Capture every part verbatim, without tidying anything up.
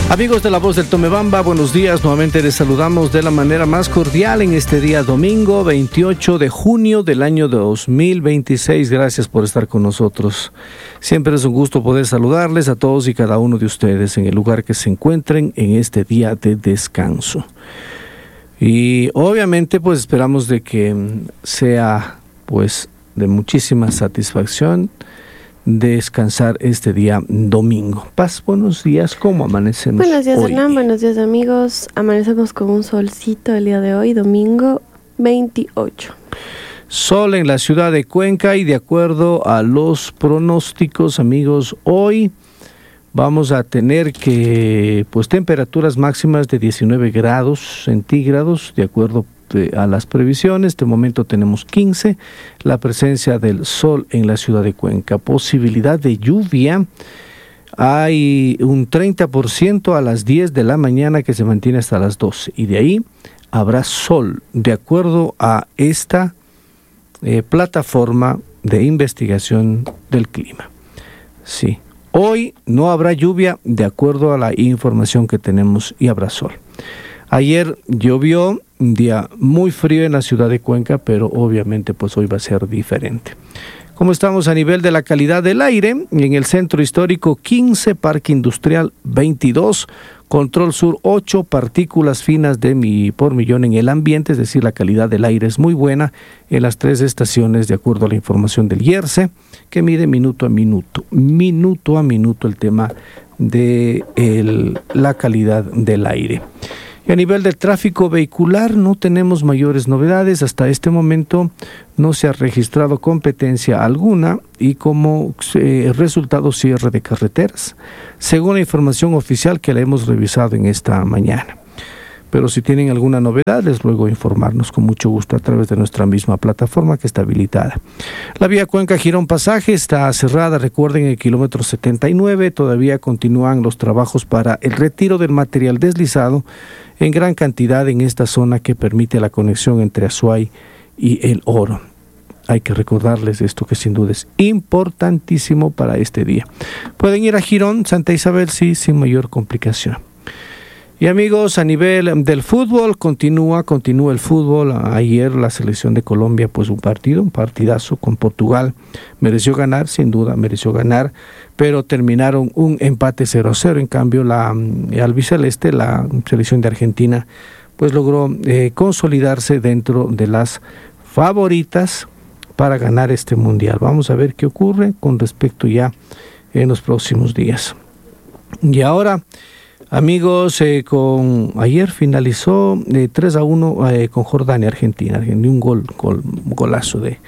Amigos de La Voz del Tomebamba, buenos días. Nuevamente les saludamos de la manera más cordial en este día domingo veintiocho de junio del año dos mil veintiséis. Gracias por estar con nosotros. Siempre es un gusto poder saludarles a todos y cada uno de ustedes en el lugar que se encuentren en este día de descanso. Y obviamente pues esperamos de que sea pues de muchísima satisfacción descansar este día domingo. Paz, buenos días, ¿cómo amanecemos? Buenos días, hoy? Hernán, buenos días, amigos. Amanecemos con un solcito el día de hoy, domingo veintiocho. Sol en la ciudad de Cuenca y de acuerdo a los pronósticos, amigos, hoy vamos a tener que pues temperaturas máximas de diecinueve grados centígrados, de acuerdo a las previsiones. De momento tenemos quince, la presencia del sol en la ciudad de Cuenca. Posibilidad de lluvia, hay un treinta por ciento a las diez de la mañana que se mantiene hasta las doce, y de ahí habrá sol, de acuerdo a esta eh, plataforma de investigación del clima. Sí, hoy no habrá lluvia de acuerdo a la información que tenemos y habrá sol. Ayer llovió, un día muy frío en la ciudad de Cuenca, pero obviamente pues hoy va a ser diferente. ¿Cómo estamos a nivel de la calidad del aire? En el centro histórico quince, Parque Industrial veintidós, Control Sur ocho, partículas finas de mi, por millón en el ambiente, es decir, la calidad del aire es muy buena en las tres estaciones de acuerdo a la información del I E R S E, que mide minuto a minuto, minuto a minuto el tema de el, la calidad del aire. Y a nivel del tráfico vehicular no tenemos mayores novedades. Hasta este momento no se ha registrado competencia alguna y como eh, resultado cierre de carreteras, según la información oficial que la hemos revisado en esta mañana. Pero si tienen alguna novedad, les ruego informarnos con mucho gusto a través de nuestra misma plataforma que está habilitada. La vía Cuenca-Girón Pasaje está cerrada, recuerden, el kilómetro setenta y nueve. Todavía continúan los trabajos para el retiro del material deslizado en gran cantidad en esta zona que permite la conexión entre Azuay y El Oro. Hay que recordarles esto que sin duda es importantísimo para este día. Pueden ir a Girón, Santa Isabel, sí, sin mayor complicación. Y amigos, a nivel del fútbol, continúa, continúa el fútbol. Ayer la selección de Colombia, pues un partido, un partidazo con Portugal. Mereció ganar, sin duda, mereció ganar, pero terminaron un empate cero a cero. En cambio, la albiceleste, la selección de Argentina, pues logró eh, consolidarse dentro de las favoritas para ganar este mundial. Vamos a ver qué ocurre con respecto ya en los próximos días. Y ahora, amigos, eh, con ayer finalizó eh, tres a uno eh, con Jordania, Argentina, un gol, gol golazo de,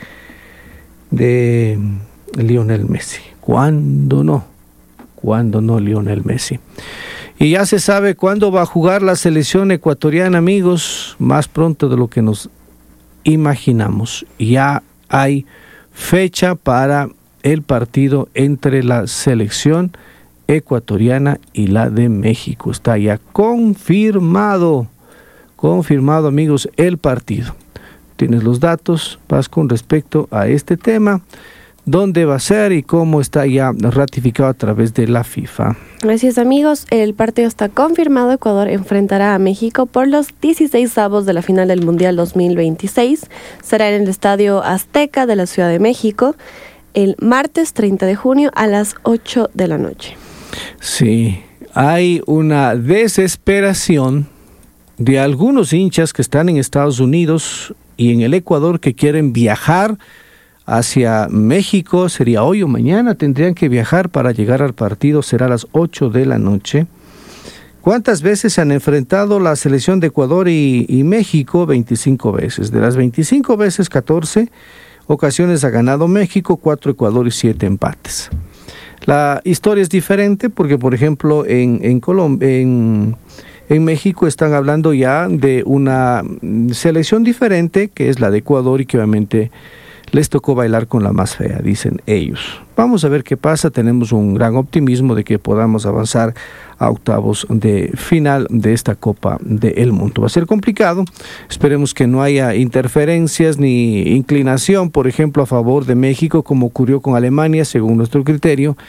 de Lionel Messi. ¿Cuándo no? ¿Cuándo no Lionel Messi? Y ya se sabe cuándo va a jugar la selección ecuatoriana, amigos, más pronto de lo que nos imaginamos. Ya hay fecha para el partido entre la selección ecuatoriana y la de México. Está ya confirmado, confirmado, amigos, el partido. Tienes los datos, vas con respecto a este tema, dónde va a ser y cómo está ya ratificado a través de la FIFA. Gracias, amigos. El partido está confirmado. Ecuador enfrentará a México por los dieciseisavos de la final del Mundial dos mil veintiséis. Será en el Estadio Azteca de la Ciudad de México el martes treinta de junio a las ocho de la noche. Sí, hay una desesperación de algunos hinchas que están en Estados Unidos y en el Ecuador que quieren viajar hacia México. Sería hoy o mañana, tendrían que viajar para llegar al partido, será a las ocho de la noche. ¿Cuántas veces se han enfrentado la selección de Ecuador y, y México? veinticinco veces. De las veinticinco veces, catorce ocasiones ha ganado México, cuatro Ecuador y siete empates. La historia es diferente porque, por ejemplo, en, en, Colom- en, en México están hablando ya de una selección diferente, que es la de Ecuador, y que obviamente les tocó bailar con la más fea, dicen ellos. Vamos a ver qué pasa. Tenemos un gran optimismo de que podamos avanzar a octavos de final de esta Copa del Mundo. Va a ser complicado. Esperemos que no haya interferencias ni inclinación, por ejemplo, a favor de México, como ocurrió con Alemania, según nuestro criterio,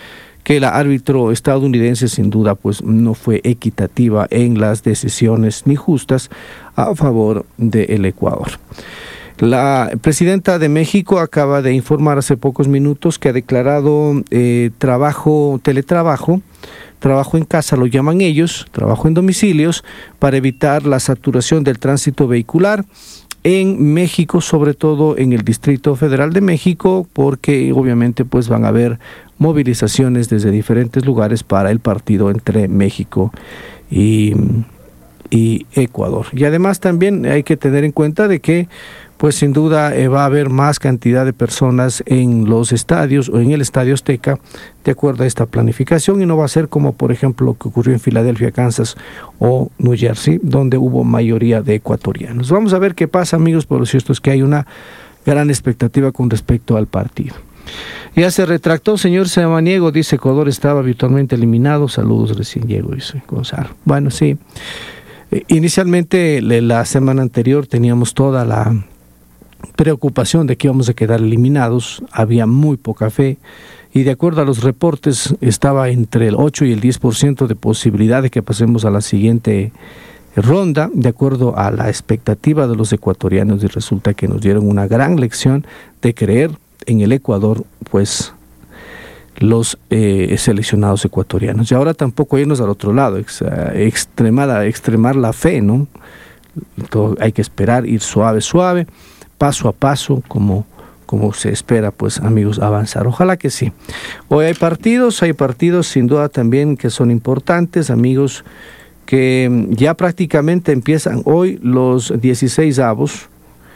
que el árbitro estadounidense sin duda pues no fue equitativa en las decisiones ni justas a favor del Ecuador. La presidenta de México acaba de informar hace pocos minutos que ha declarado eh, trabajo, teletrabajo, trabajo en casa lo llaman ellos, trabajo en domicilios, para evitar la saturación del tránsito vehicular en México, sobre todo en el Distrito Federal de México, porque obviamente pues van a haber movilizaciones desde diferentes lugares para el partido entre México y, y Ecuador. Y además también hay que tener en cuenta de que pues sin duda eh, va a haber más cantidad de personas en los estadios o en el Estadio Azteca, de acuerdo a esta planificación, y no va a ser como por ejemplo lo que ocurrió en Filadelfia, Kansas o New Jersey, donde hubo mayoría de ecuatorianos. Vamos a ver qué pasa, amigos, pero lo cierto es que hay una gran expectativa con respecto al partido. Ya se retractó, señor Samaniego, dice Ecuador estaba virtualmente eliminado. Saludos, recién llego, dice Gonzalo. Bueno, sí, eh, inicialmente la semana anterior teníamos toda la preocupación de que íbamos a quedar eliminados, había muy poca fe y de acuerdo a los reportes estaba entre el ocho y el diez por ciento de posibilidad de que pasemos a la siguiente ronda, de acuerdo a la expectativa de los ecuatorianos, y resulta que nos dieron una gran lección de creer en el Ecuador, pues los eh, seleccionados ecuatorianos. Y ahora tampoco irnos al otro lado, ex, extremada, extremar la fe, ¿no? Todo, hay que esperar, ir suave, suave, paso a paso, como, como se espera, pues amigos, avanzar. Ojalá que sí. Hoy hay partidos, hay partidos sin duda también que son importantes, amigos, que ya prácticamente empiezan hoy los dieciséis avos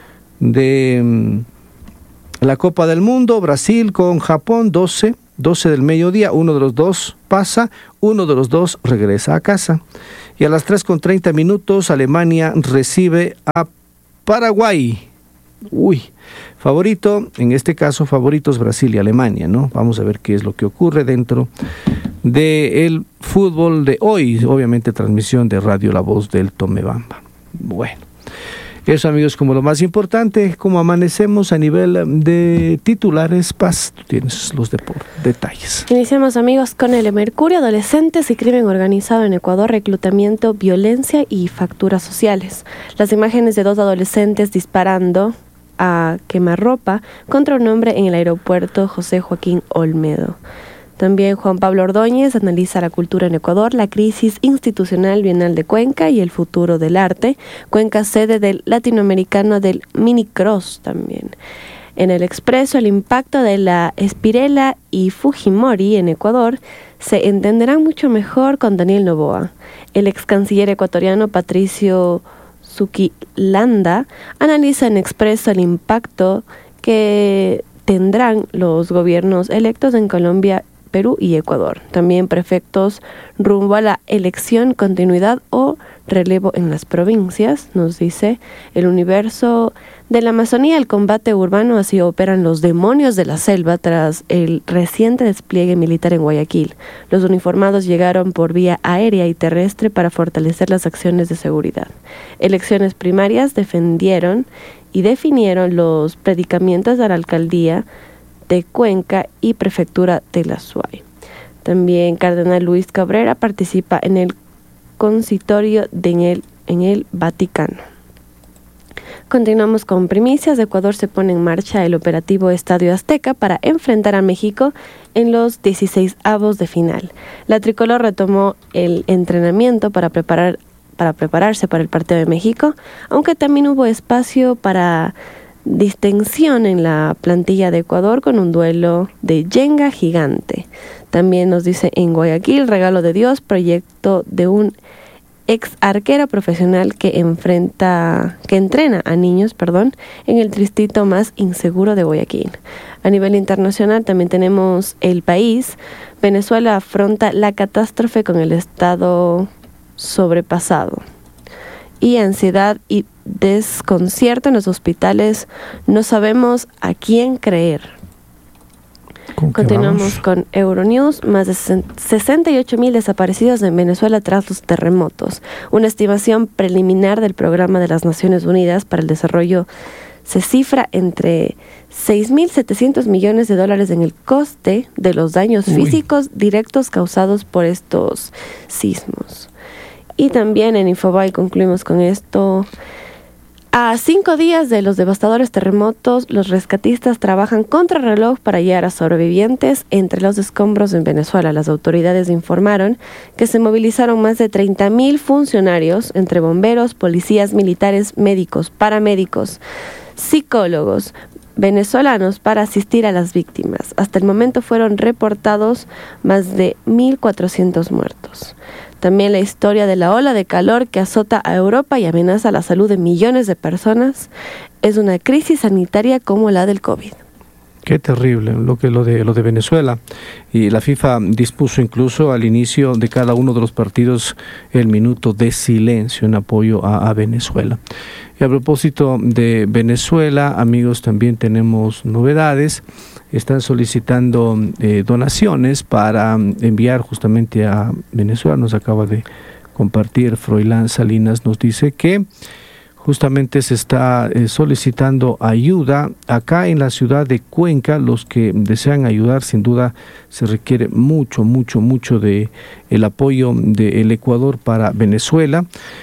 de la Copa del Mundo. Brasil con Japón, doce, doce del mediodía, uno de los dos pasa, uno de los dos regresa a casa. Y a las tres con treinta minutos Alemania recibe a Paraguay. Uy, favorito, en este caso favoritos Brasil y Alemania, ¿no? Vamos a ver qué es lo que ocurre dentro del fútbol de hoy, obviamente transmisión de Radio La Voz del Tomebamba. Bueno, eso, amigos, como lo más importante, como amanecemos a nivel de titulares. Paz, tú tienes los depor- detalles. Iniciamos, amigos, con el Mercurio, adolescentes y crimen organizado en Ecuador, reclutamiento, violencia y facturas sociales. Las imágenes de dos adolescentes disparando a quemarropa contra un hombre en el aeropuerto José Joaquín Olmedo. También Juan Pablo Ordóñez analiza la cultura en Ecuador, la crisis institucional Bienal de Cuenca y el futuro del arte. Cuenca, sede del latinoamericano del Minicross también. En el Expreso, el impacto de la Espirela y Fujimori en Ecuador se entenderán mucho mejor con Daniel Noboa. El ex canciller ecuatoriano Patricio Zuquilanda analiza en Expreso el impacto que tendrán los gobiernos electos en Colombia, Perú y Ecuador. También prefectos rumbo a la elección, continuidad o relevo en las provincias, nos dice el Universo. De la Amazonía, el combate urbano, así operan los demonios de la selva tras el reciente despliegue militar en Guayaquil. Los uniformados llegaron por vía aérea y terrestre para fortalecer las acciones de seguridad. Elecciones primarias defendieron y definieron los predicamentos de la alcaldía de Cuenca y prefectura de la Suay. También Cardenal Luis Cabrera participa en el concitorio de en, el, en el Vaticano. Continuamos con primicias. Ecuador se pone en marcha el operativo Estadio Azteca para enfrentar a México en los dieciséis avos de final. La tricolor retomó el entrenamiento para preparar para prepararse para el partido de México, aunque también hubo espacio para distensión en la plantilla de Ecuador con un duelo de Jenga gigante. También nos dice en Guayaquil, regalo de Dios, proyecto de un ex arquero profesional que enfrenta, que entrena a niños, perdón, en el distrito más inseguro de Guayaquil. A nivel internacional también tenemos El País. Venezuela afronta la catástrofe con el estado sobrepasado. Y ansiedad y desconcierto en los hospitales. No sabemos a quién creer. Continuamos con Euronews. Más de sesenta y ocho mil desaparecidos en Venezuela tras los terremotos. Una estimación preliminar del Programa de las Naciones Unidas para el Desarrollo se cifra entre seis mil setecientos millones de dólares en el coste de los daños Uy. físicos directos causados por estos sismos. Y también en Infobae concluimos con esto. A cinco días de los devastadores terremotos, los rescatistas trabajan contrarreloj para hallar a sobrevivientes entre los escombros en Venezuela. Las autoridades informaron que se movilizaron más de treinta mil funcionarios, entre bomberos, policías, militares, médicos, paramédicos, psicólogos venezolanos para asistir a las víctimas. Hasta el momento fueron reportados más de mil cuatrocientos muertos. También la historia de la ola de calor que azota a Europa y amenaza la salud de millones de personas es una crisis sanitaria como la del COVID. Qué terrible lo que lo de lo de Venezuela. Y la FIFA dispuso incluso al inicio de cada uno de los partidos el minuto de silencio en apoyo a, a Venezuela. Y a propósito de Venezuela, amigos, también tenemos novedades. Están solicitando eh, donaciones para enviar justamente a Venezuela. Nos acaba de compartir Froilán Salinas, nos dice que justamente se está eh, solicitando ayuda acá en la ciudad de Cuenca. Los que desean ayudar, sin duda se requiere mucho, mucho, mucho de el apoyo del Ecuador para Venezuela.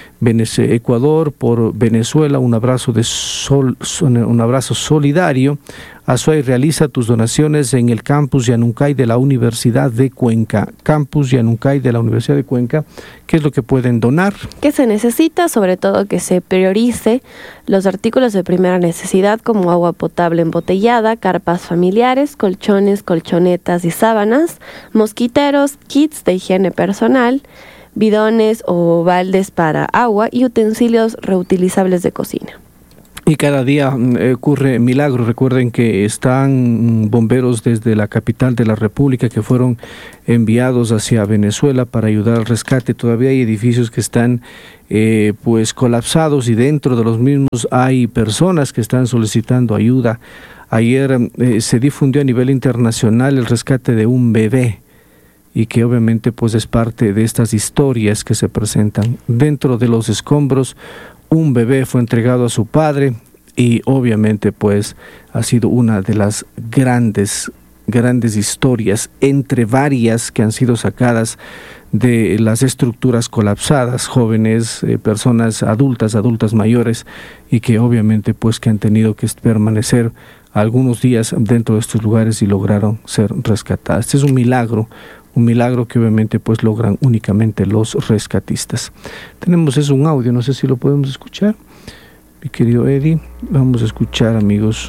Ecuador por Venezuela, un abrazo de sol, un abrazo solidario. Azuay realiza tus donaciones en el campus Yanuncay de la Universidad de Cuenca. Campus Yanuncay de la Universidad de Cuenca. ¿Qué es lo que pueden donar? ¿Qué se necesita? Sobre todo que se priorice los artículos de primera necesidad como agua potable embotellada, carpas familiares, colchones, colchonetas y sábanas, mosquiteros, kits de higiene personal, bidones o baldes para agua y utensilios reutilizables de cocina. Y cada día eh, ocurre milagro. Recuerden que están bomberos desde la capital de la República que fueron enviados hacia Venezuela para ayudar al rescate. Todavía hay edificios que están eh, pues colapsados y dentro de los mismos hay personas que están solicitando ayuda. Ayer eh, se difundió a nivel internacional el rescate de un bebé, y que obviamente pues es parte de estas historias que se presentan. Dentro de los escombros, un bebé fue entregado a su padre y obviamente pues ha sido una de las grandes, grandes historias, entre varias que han sido sacadas de las estructuras colapsadas, jóvenes, eh, personas adultas, adultas mayores, y que obviamente pues que han tenido que permanecer algunos días dentro de estos lugares y lograron ser rescatadas. Este es un milagro, un milagro que obviamente pues logran únicamente los rescatistas. Tenemos eso, un audio, no sé si lo podemos escuchar, mi querido Eddie. Vamos a escuchar, amigos,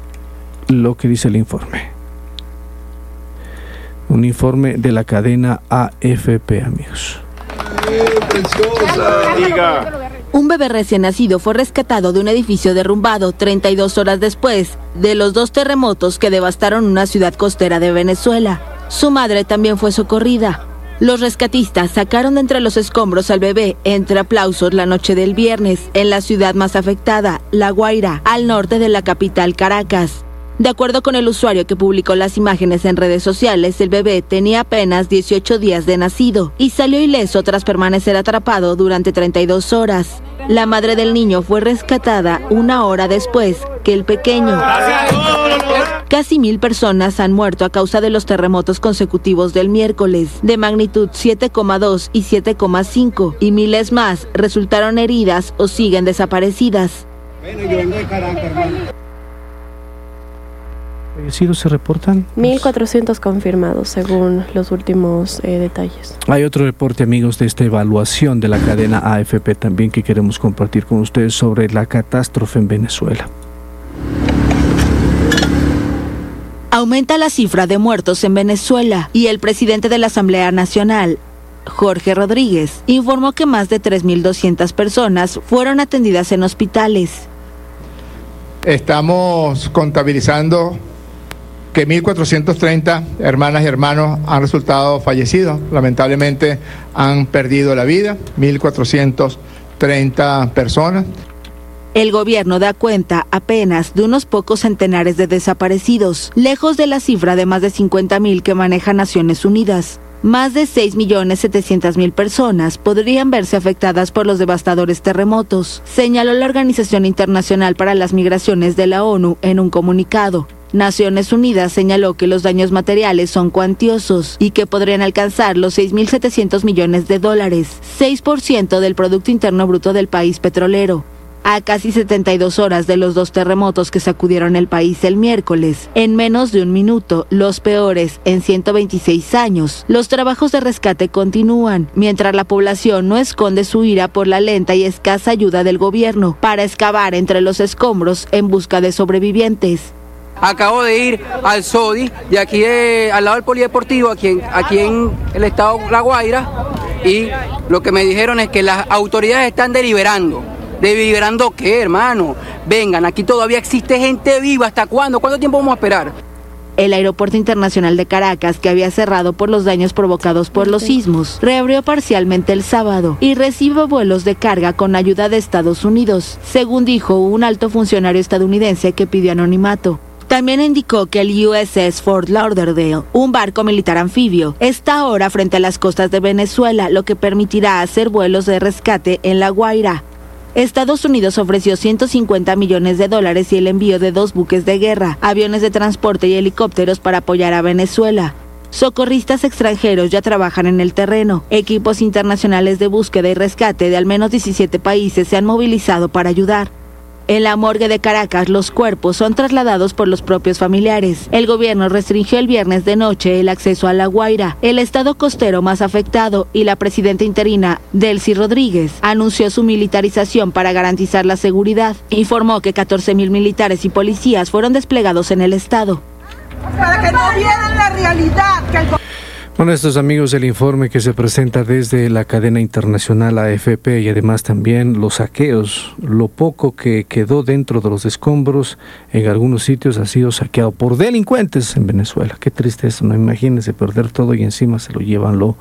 lo que dice el informe. Un informe de la cadena A F P, amigos. Un bebé recién nacido fue rescatado de un edificio derrumbado treinta y dos horas después de los dos terremotos que devastaron una ciudad costera de Venezuela. Su madre también fue socorrida. Los rescatistas sacaron de entre los escombros al bebé entre aplausos la noche del viernes en la ciudad más afectada, La Guaira, al norte de la capital Caracas. De acuerdo con el usuario que publicó las imágenes en redes sociales, el bebé tenía apenas dieciocho días de nacido y salió ileso tras permanecer atrapado durante treinta y dos horas. La madre del niño fue rescatada una hora después que el pequeño. Casi mil personas han muerto a causa de los terremotos consecutivos del miércoles, de magnitud siete coma dos y siete coma cinco, y miles más resultaron heridas o siguen desaparecidas. Bueno, yo vengo de Caracas, hermano. ¿Fallecidos se reportan? mil cuatrocientos confirmados, según los últimos eh, detalles. Hay otro reporte, amigos, de esta evaluación de la cadena A F P también que queremos compartir con ustedes sobre la catástrofe en Venezuela. Aumenta la cifra de muertos en Venezuela y el presidente de la Asamblea Nacional, Jorge Rodríguez, informó que más de tres mil doscientas personas fueron atendidas en hospitales. Estamos contabilizando que mil cuatrocientos treinta hermanas y hermanos han resultado fallecidos. Lamentablemente han perdido la vida, mil cuatrocientas treinta personas. El gobierno da cuenta apenas de unos pocos centenares de desaparecidos, lejos de la cifra de más de cincuenta mil que maneja Naciones Unidas. Más de seis millones setecientas mil personas podrían verse afectadas por los devastadores terremotos, señaló la Organización Internacional para las Migraciones de la ONU en un comunicado. Naciones Unidas señaló que los daños materiales son cuantiosos y que podrían alcanzar los seis mil setecientos millones de dólares, seis por ciento del Producto Interno Bruto del país petrolero. A casi setenta y dos horas de los dos terremotos que sacudieron el país el miércoles, en menos de un minuto, los peores en ciento veintiséis años, los trabajos de rescate continúan, mientras la población no esconde su ira por la lenta y escasa ayuda del gobierno para excavar entre los escombros en busca de sobrevivientes. Acabo de ir al SODI, de aquí de, al lado del polideportivo, aquí en, aquí en el estado La Guaira, y lo que me dijeron es que las autoridades están deliberando. ¿Deliberando qué, hermano? Vengan, aquí todavía existe gente viva. ¿Hasta cuándo? ¿Cuánto tiempo vamos a esperar? El Aeropuerto Internacional de Caracas, que había cerrado por los daños provocados por los sismos, reabrió parcialmente el sábado y recibe vuelos de carga con ayuda de Estados Unidos, según dijo un alto funcionario estadounidense que pidió anonimato. También indicó que el U S S Fort Lauderdale, un barco militar anfibio, está ahora frente a las costas de Venezuela, lo que permitirá hacer vuelos de rescate en La Guaira. Estados Unidos ofreció ciento cincuenta millones de dólares y el envío de dos buques de guerra, aviones de transporte y helicópteros para apoyar a Venezuela. Socorristas extranjeros ya trabajan en el terreno. Equipos internacionales de búsqueda y rescate de al menos diecisiete países se han movilizado para ayudar. En la morgue de Caracas, los cuerpos son trasladados por los propios familiares. El gobierno restringió el viernes de noche el acceso a La Guaira, el estado costero más afectado, y la presidenta interina, Delcy Rodríguez, anunció su militarización para garantizar la seguridad. Informó que catorce mil militares y policías fueron desplegados en el estado. Para que no vieran la realidad que el... Bueno, estos amigos, el informe que se presenta desde la cadena internacional A F P y además también los saqueos, lo poco que quedó dentro de los escombros en algunos sitios ha sido saqueado por delincuentes en Venezuela. Qué triste eso, no, imagínense perder todo y encima se lo llevan lo,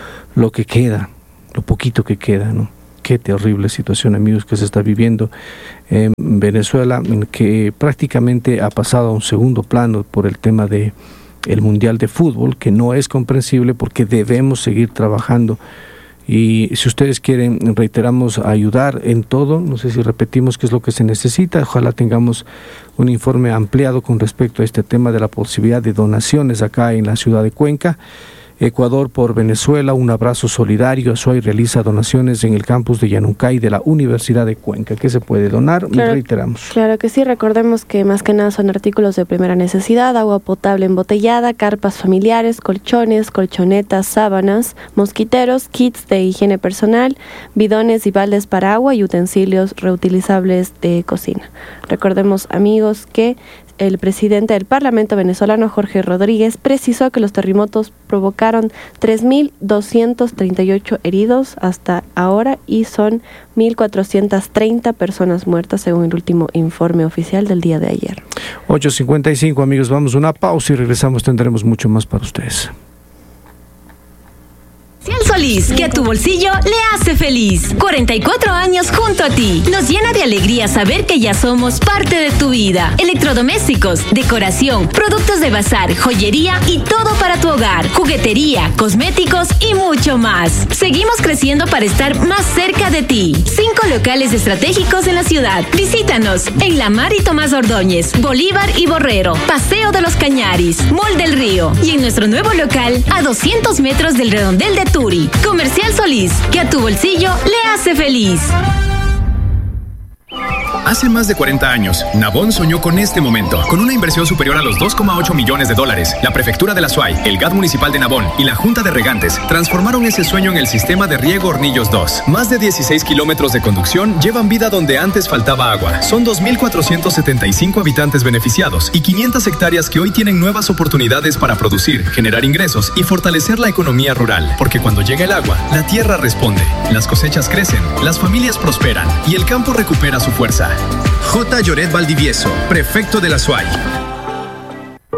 lo que queda, lo poquito que queda, ¿no? Qué terrible situación, amigos, que se está viviendo en Venezuela, que prácticamente ha pasado a un segundo plano por el tema de el Mundial de Fútbol, que no es comprensible porque debemos seguir trabajando. Y si ustedes quieren, reiteramos, ayudar en todo, no sé si repetimos qué es lo que se necesita, ojalá tengamos un informe ampliado con respecto a este tema de la posibilidad de donaciones acá en la ciudad de Cuenca. Ecuador por Venezuela, un abrazo solidario. Azuay realiza donaciones en el campus de Yanuncay de la Universidad de Cuenca. ¿Qué se puede donar? Claro, reiteramos. Claro que sí, recordemos que más que nada son artículos de primera necesidad: agua potable embotellada, carpas familiares, colchones, colchonetas, sábanas, mosquiteros, kits de higiene personal, bidones y baldes para agua y utensilios reutilizables de cocina. Recordemos, amigos, que el presidente del Parlamento venezolano, Jorge Rodríguez, precisó que los terremotos provocaron tres mil doscientos treinta y ocho heridos hasta ahora y son mil cuatrocientas treinta personas muertas, según el último informe oficial del día de ayer. ocho cincuenta y cinco, amigos, vamos a una pausa y regresamos, tendremos mucho más para ustedes. Comercial Solís, que a tu bolsillo le hace feliz. cuarenta y cuatro años junto a ti. Nos llena de alegría saber que ya somos parte de tu vida. Electrodomésticos, decoración, productos de bazar, joyería y todo para tu hogar. Juguetería, cosméticos y mucho más. Seguimos creciendo para estar más cerca de ti. Cinco locales estratégicos en la ciudad. Visítanos en La Mar y Tomás Ordóñez, Bolívar y Borrero, Paseo de los Cañaris, Mall del Río y en nuestro nuevo local a doscientos metros del Redondel de Turi. Comercial Solís, que a tu bolsillo le hace feliz. Hace más de cuarenta años, Nabón soñó con este momento. Con una inversión superior a los dos coma ocho millones de dólares, la Prefectura de la Azuay, el G A T Municipal de Nabón y la Junta de Regantes transformaron ese sueño en el sistema de riego Hornillos dos. Más de dieciséis kilómetros de conducción llevan vida donde antes faltaba agua. Son dos mil cuatrocientos setenta y cinco habitantes beneficiados y quinientas hectáreas que hoy tienen nuevas oportunidades para producir, generar ingresos y fortalecer la economía rural. Porque cuando llega el agua, la tierra responde, las cosechas crecen, las familias prosperan y el campo recupera su fuerza. J. Lloret Valdivieso, prefecto de la Azuay.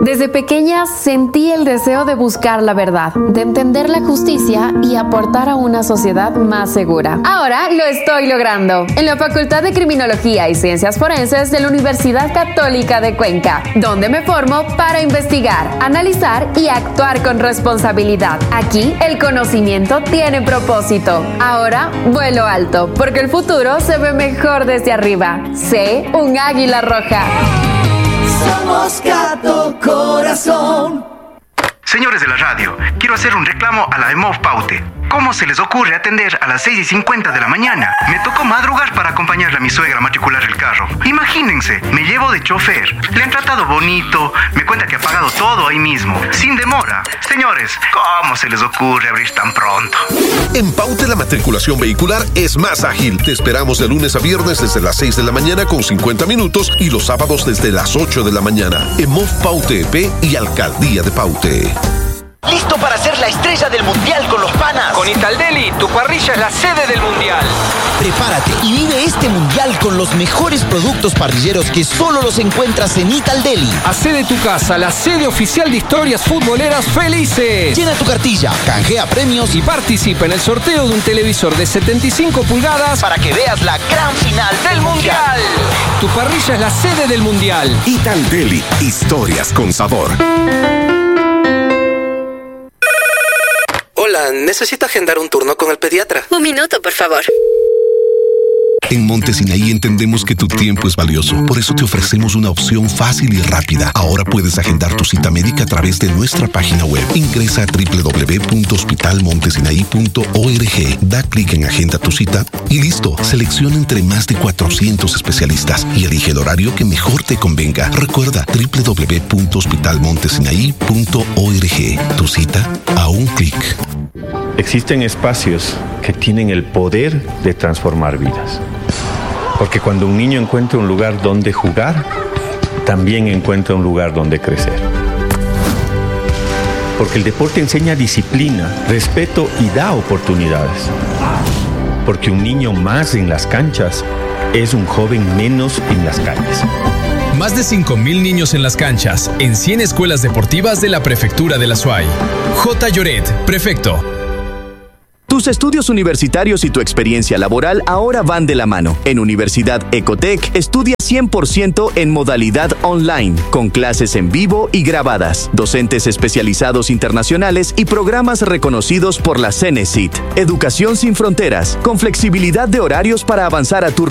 Desde pequeña sentí el deseo de buscar la verdad, de entender la justicia y aportar a una sociedad más segura. Ahora lo estoy logrando en la Facultad de Criminología y Ciencias Forenses de la Universidad Católica de Cuenca, donde me formo para investigar, analizar y actuar con responsabilidad. Aquí el conocimiento tiene propósito. Ahora vuelo alto, porque el futuro se ve mejor desde arriba. Sé un águila roja. Somos Gato Corazón. Señores de la radio, quiero hacer un reclamo a la EMOV Paute. ¿Cómo se les ocurre atender a las seis y cincuenta de la mañana? Me tocó madrugar para acompañarle a mi suegra a matricular el carro. Imagínense, me llevo de chofer. Le han tratado bonito, me cuenta que ha pagado todo ahí mismo, sin demora. Señores, ¿cómo se les ocurre abrir tan pronto? En Paute la matriculación vehicular es más ágil. Te esperamos de lunes a viernes desde las seis de la mañana con cincuenta minutos y los sábados desde las ocho de la mañana. EMOV Paute E P y Alcaldía de Paute. ¿Listo para ser la estrella del mundial con los panas? Con Italdeli, tu parrilla es la sede del mundial. Prepárate y vive este mundial con los mejores productos parrilleros que solo los encuentras en Italdeli. Hacé de tu casa la sede oficial de historias futboleras felices. Llena tu cartilla, canjea premios y participa en el sorteo de un televisor de setenta y cinco pulgadas para que veas la gran final del mundial. Tu parrilla es la sede del mundial. Italdeli, historias con sabor. Hola, necesito agendar un turno con el pediatra. Un minuto, por favor. En Monte Sinaí entendemos que tu tiempo es valioso. Por eso te ofrecemos una opción fácil y rápida. Ahora puedes agendar tu cita médica a través de nuestra página web. Ingresa a doble u doble u doble u punto hospital montesinaí punto org. Da clic en Agenda tu cita y listo. Selecciona entre más de cuatrocientos especialistas y elige el horario que mejor te convenga. Recuerda doble u doble u doble u punto hospital montesinaí punto org. Tu cita a un clic. Existen espacios que tienen el poder de transformar vidas. Porque cuando un niño encuentra un lugar donde jugar, también encuentra un lugar donde crecer. Porque el deporte enseña disciplina, respeto y da oportunidades. Porque un niño más en las canchas es un joven menos en las calles. Más de cinco mil niños en las canchas, en cien escuelas deportivas de la Prefectura de la Suay. J. Lloret, prefecto. Tus estudios universitarios y tu experiencia laboral ahora van de la mano. En Universidad Ecotec estudia cien por ciento en modalidad online, con clases en vivo y grabadas, docentes especializados internacionales y programas reconocidos por la Cenecit. Educación sin fronteras, con flexibilidad de horarios para avanzar a tu